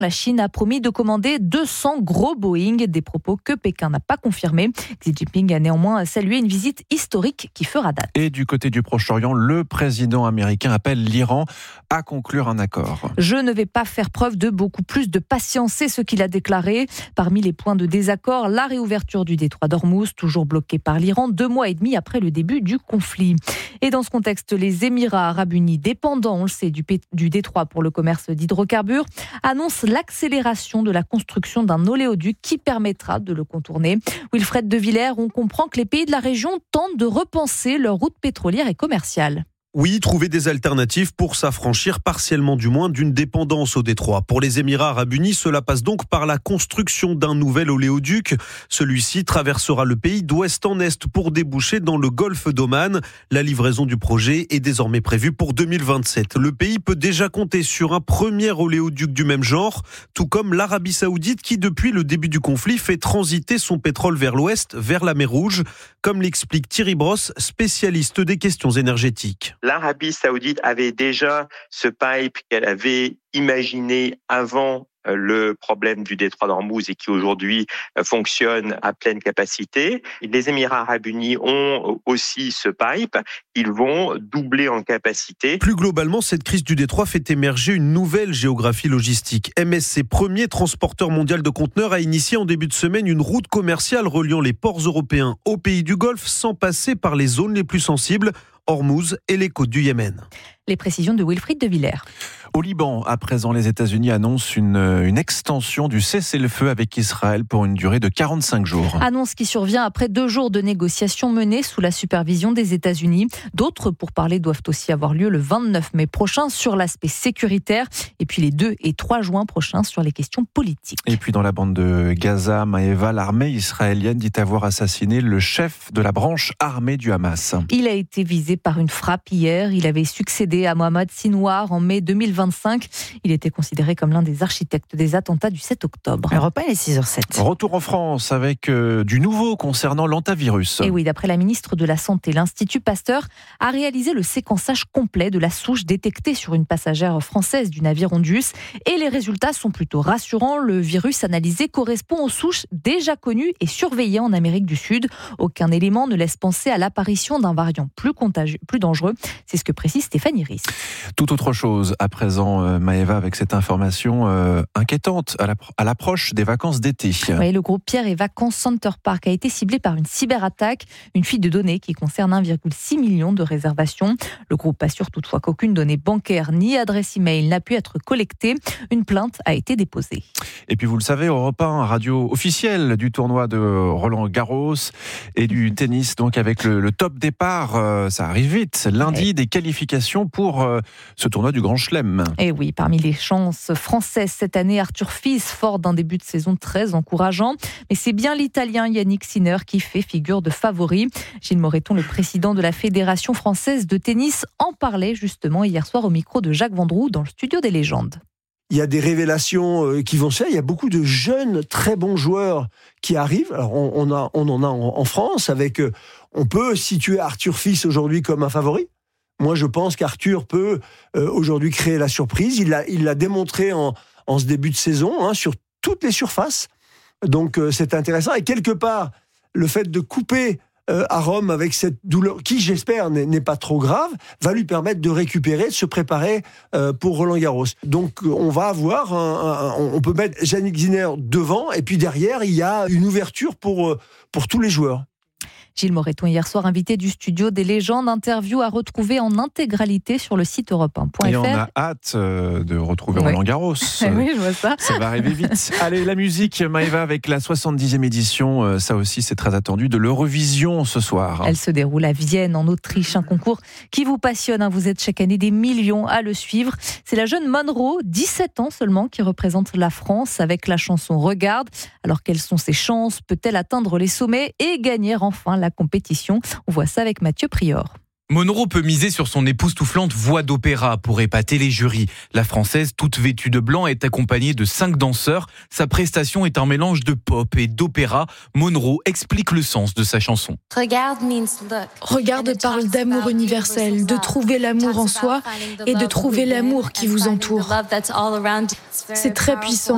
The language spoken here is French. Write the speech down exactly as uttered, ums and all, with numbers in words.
La Chine a promis de commander deux cents gros Boeing, des propos que Pékin n'a pas confirmés. Xi Jinping a néanmoins salué une visite historique qui fera date. Et du côté du Proche-Orient, le président américain appelle l'Iran à conclure un accord. Je ne vais pas faire preuve de beaucoup plus de patience, c'est ce qu'il a déclaré. Parmi les points de désaccord, la réouverture du détroit d'Ormuz, toujours bloqué par l'Iran, deux mois et demi après le début du conflit. Et dans ce contexte, les Émirats arabes unis, dépendants, on le sait, du, du détroit pour le commerce d'hydrocarbures, annoncent l'accélération de la construction d'un oléoduc qui permettra de le contourner. Wilfred de Villers, on comprend que les pays de la région tentent de repenser leur route pétrolière et commerciale. Oui, trouver des alternatives pour s'affranchir partiellement du moins d'une dépendance au détroit. Pour les Émirats arabes unis, cela passe donc par la construction d'un nouvel oléoduc. Celui-ci traversera le pays d'ouest en est pour déboucher dans le golfe d'Oman. La livraison du projet est désormais prévue pour deux mille vingt-sept. Le pays peut déjà compter sur un premier oléoduc du même genre, tout comme l'Arabie saoudite qui, depuis le début du conflit, fait transiter son pétrole vers l'ouest, vers la mer Rouge, comme l'explique Thierry Brosse, spécialiste des questions énergétiques. L'Arabie saoudite avait déjà ce pipe qu'elle avait imaginé avant le problème du détroit d'Ormuz et qui aujourd'hui fonctionne à pleine capacité. Les Émirats arabes unis ont aussi ce pipe. Ils vont doubler en capacité. Plus globalement, cette crise du détroit fait émerger une nouvelle géographie logistique. M S C, premier transporteur mondial de conteneurs, a initié en début de semaine une route commerciale reliant les ports européens aux pays du Golfe sans passer par les zones les plus sensibles, Ormuz et les côtes du Yémen. Les précisions de Wilfried de Villers. Au Liban, à présent, les États-Unis annoncent une, une extension du cessez-le-feu avec Israël pour une durée de quarante-cinq jours. Annonce qui survient après deux jours de négociations menées sous la supervision des États-Unis. D'autres pourparlers doivent aussi avoir lieu le vingt-neuf mai prochain sur l'aspect sécuritaire et puis les deux et trois juin prochains sur les questions politiques. Et puis dans la bande de Gaza, Maëva, l'armée israélienne dit avoir assassiné le chef de la branche armée du Hamas. Il a été visé par une frappe hier. Il avait succédé à Mohamed Sinwar en mai deux mille vingt-cinq. Il était considéré comme l'un des architectes des attentats du sept octobre. Europe un, il est six heures zéro sept. Retour en France avec euh, du nouveau concernant l'hantavirus. Et oui, d'après la ministre de la Santé, l'Institut Pasteur a réalisé le séquençage complet de la souche détectée sur une passagère française du navire Ondius. Et les résultats sont plutôt rassurants. Le virus analysé correspond aux souches déjà connues et surveillées en Amérique du Sud. Aucun élément ne laisse penser à l'apparition d'un variant plus contagieux, plus dangereux. C'est ce que précise Stéphanie Ries. Tout autre chose à présent, euh, Maëva, avec cette information euh, inquiétante à, la, à l'approche des vacances d'été. Oui, le groupe Pierre et Vacances Center Park a été ciblé par une cyberattaque, une fuite de données qui concerne un virgule six million de réservations. Le groupe assure toutefois qu'aucune donnée bancaire ni adresse email n'a pu être collectée. Une plainte a été déposée. Et puis vous le savez, Europe un, radio officielle du tournoi de Roland Garros et du tennis, donc avec le, le top départ, euh, ça arrive vite. Lundi, ouais. Des qualifications pour euh, ce tournoi du Grand Chelem. Et oui, parmi les chances françaises cette année, Arthur Fils, fort d'un début de saison très encourageant. Mais c'est bien l'Italien Yannick Sinner qui fait figure de favori. Gilles Moreton, le président de la Fédération française de tennis, en parlait justement hier soir au micro de Jacques Vendroux dans le studio des légendes. Il y a des révélations qui vont se faire. Il y a beaucoup de jeunes, très bons joueurs qui arrivent. Alors on, on, a, on en a en, en France. Avec, on peut situer Arthur Fils aujourd'hui comme un favori. Moi, je pense qu'Arthur peut euh, aujourd'hui créer la surprise. Il l'a, il l'a démontré en, en ce début de saison, hein, sur toutes les surfaces. Donc, euh, c'est intéressant. Et quelque part, le fait de couper euh, à Rome avec cette douleur, qui, j'espère, n'est, n'est pas trop grave, va lui permettre de récupérer, de se préparer euh, pour Roland-Garros. Donc, on va avoir, un, un, on peut mettre Yannick Sinner devant, et puis derrière, il y a une ouverture pour, pour tous les joueurs. Gilles Moreton, hier soir, invité du studio des légendes, interview à retrouver en intégralité sur le site europe un point f r. Et on a hâte de retrouver oui. Roland Garros. Oui, je vois ça. Ça va arriver vite. Allez, la musique, Maëva, avec la soixante-dixième édition, ça aussi c'est très attendu, de l'Eurovision ce soir. Elle se déroule à Vienne, en Autriche, un concours qui vous passionne. Vous êtes chaque année des millions à le suivre. C'est la jeune Monroe, dix-sept ans seulement, qui représente la France avec la chanson Regarde. Alors quelles sont ses chances? Peut-elle atteindre les sommets et gagner enfin la compétition? On voit ça avec Mathieu Prior. Monroe peut miser sur son époustouflante voix d'opéra pour épater les jurys. La Française, toute vêtue de blanc, est accompagnée de cinq danseurs. Sa prestation est un mélange de pop et d'opéra. Monroe explique le sens de sa chanson. Regarde parle d'amour universel, de trouver l'amour en soi et de trouver l'amour qui vous entoure. C'est très puissant.